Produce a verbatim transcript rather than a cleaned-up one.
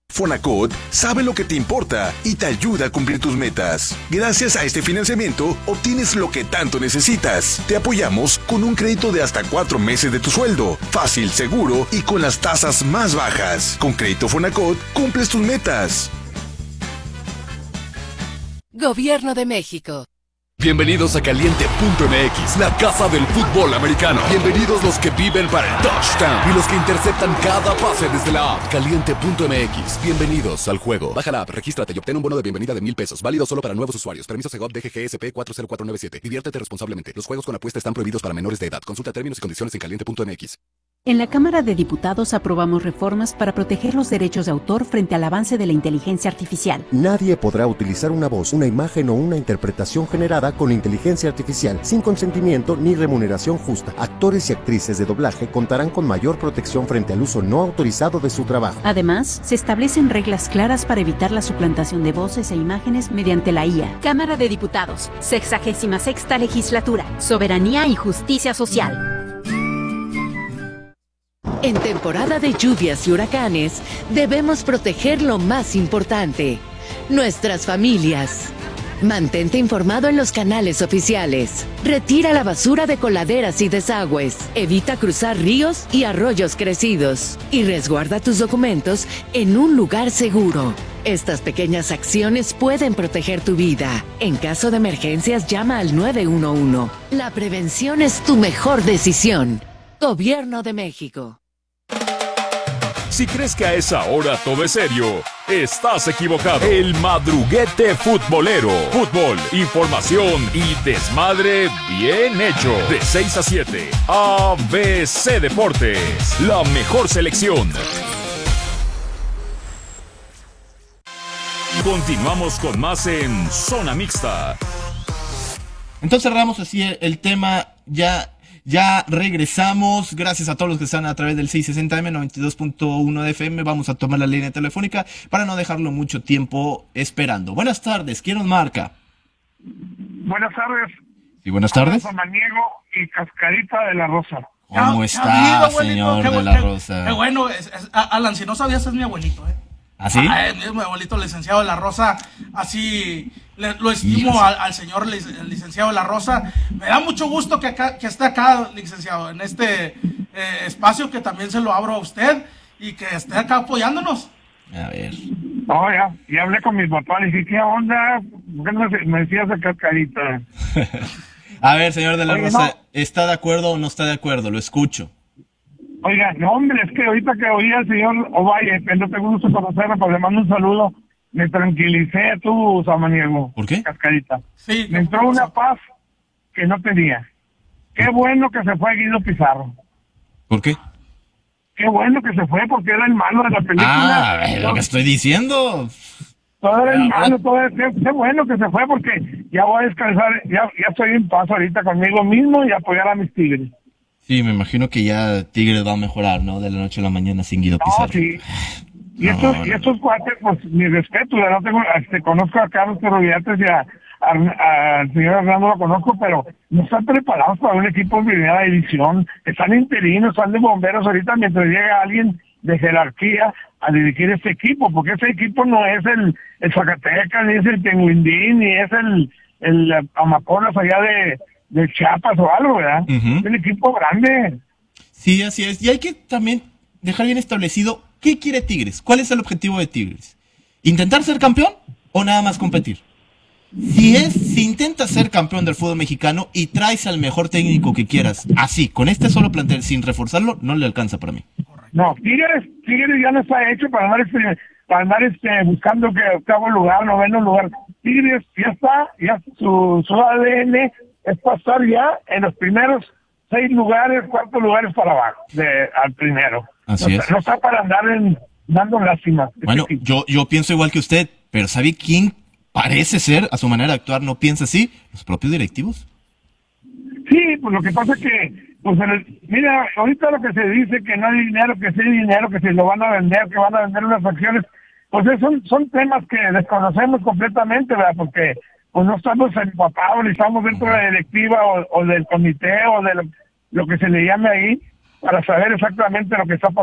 Fonacot sabe lo que te importa y te ayuda a cumplir tus metas. Gracias a este financiamiento, obtienes lo que tanto necesitas. Te apoyamos con un crédito de hasta cuatro meses de tu sueldo. Fácil, seguro y con las tasas más bajas. Con Crédito Fonacot, cumples tus metas. Gobierno de México. Bienvenidos a Caliente punto M X, la casa del fútbol americano. Bienvenidos los que viven para el touchdown y los que interceptan cada pase desde la app. Caliente punto M X, bienvenidos al juego. Baja la app, regístrate y obtén un bono de bienvenida de mil pesos. Válido solo para nuevos usuarios. Permiso Segov D G G S P cuatro cero cuatro nueve siete. Diviértete responsablemente. Los juegos con apuesta están prohibidos para menores de edad. Consulta términos y condiciones en Caliente punto M X. En la Cámara de Diputados aprobamos reformas para proteger los derechos de autor frente al avance de la inteligencia artificial. Nadie podrá utilizar una voz, una imagen o una interpretación generada con inteligencia artificial sin consentimiento ni remuneración justa. Actores y actrices de doblaje contarán con mayor protección frente al uso no autorizado de su trabajo. Además, se establecen reglas claras para evitar la suplantación de voces e imágenes mediante la I A. Cámara de Diputados, sexagésima sexta legislatura, soberanía y justicia social. En temporada de lluvias y huracanes, debemos proteger lo más importante, nuestras familias. Mantente informado en los canales oficiales. Retira la basura de coladeras y desagües. Evita cruzar ríos y arroyos crecidos. Y resguarda tus documentos en un lugar seguro. Estas pequeñas acciones pueden proteger tu vida. En caso de emergencias, llama al nueve uno uno. La prevención es tu mejor decisión. Gobierno de México. Si crees que a esa hora todo es serio, estás equivocado. El madruguete futbolero. Fútbol, información y desmadre bien hecho. De seis a siete, A B C Deportes. La mejor selección. Continuamos con más en Zona Mixta. Entonces cerramos así el tema. Ya... Ya regresamos, gracias a todos los que están a través del seiscientos sesenta M, noventa y dos punto uno de F M. Vamos a tomar la línea telefónica para no dejarlo mucho tiempo esperando. Buenas tardes, ¿quién nos marca? Buenas tardes. Sí, buenas tardes. Samaniego y Cascarita de la Rosa. ¿Cómo está, habido, señor qué, de la Rosa? Qué bueno, es, es, Alan, si no sabías, es mi abuelito, ¿eh? ¿Ah, sí? Ah, es mi abuelito, licenciado de la Rosa, así le, lo estimo al, al señor lic, el licenciado de la Rosa. Me da mucho gusto que, acá, que esté acá, licenciado, en este eh, espacio que también se lo abro a usted y que esté acá apoyándonos. A ver. No, ya, ya hablé con mis papás, le dije, ¿qué onda? ¿Por qué no me decías de Cascarita? A ver, señor de la Oye, Rosa, no. ¿está de acuerdo o no está de acuerdo? Lo escucho. Oiga, no, hombre, es que ahorita que oí al señor Ovalle, que no tengo gusto conocerlo, pues le mando un saludo, me tranquilicé tú, Samaniego. ¿Por qué? Cascarita. Sí. Me entró una paz que no tenía. Qué bueno que se fue Guido Pizarro. ¿Por qué? Qué bueno que se fue porque era el malo de la película. Ah, es lo que estoy diciendo. Todo era el malo, todo era, qué, qué bueno que se fue porque ya voy a descansar, ya, ya estoy en paz ahorita conmigo mismo y apoyar a mis Tigres. Sí, me imagino que ya Tigres va a mejorar, ¿no? De la noche a la mañana sin Guido Pizarro. No, sí. Y No, estos, no. y estos cuates, pues, mi respeto, ya no tengo, este, conozco a Carlos Terroviates y a, a- al señor Hernando lo conozco, pero no están preparados para un equipo de primera división. Están interinos, están de bomberos ahorita mientras llega alguien de jerarquía a dirigir este equipo, porque ese equipo no es el, el Zacatecas, ni es el Tenguindín, ni es el, el Amapolas allá de, de Chiapas o algo, ¿verdad? Ujú. Es un equipo grande. Sí, así es. Y hay que también dejar bien establecido qué quiere Tigres. ¿Cuál es el objetivo de Tigres? ¿Intentar ser campeón o nada más competir? Si es, si intentas ser campeón del fútbol mexicano y traes al mejor técnico que quieras, así, con este solo plantel, sin reforzarlo, no le alcanza para mí. No, Tigres, Tigres ya no está hecho para andar, este, para andar este, buscando que octavo lugar, noveno lugar. Tigres ya está, ya su, su A D N es pasar ya en los primeros seis lugares, cuatro lugares para abajo, de, al primero. Así no, es. No está para andar en, dando lástima. Bueno, yo, yo pienso igual que usted, pero ¿sabe quién parece ser, a su manera de actuar, no piensa así? Los propios directivos. Sí, pues lo que pasa es que, pues en el- mira, ahorita lo que se dice que no hay dinero, que sí hay dinero, que se lo van a vender, que van a vender unas acciones, pues esos son, son temas que desconocemos completamente, ¿verdad? Porque pues no estamos empapados, ni estamos dentro de la directiva o, o del comité o de lo, lo que se le llame ahí para saber exactamente lo que está pasando.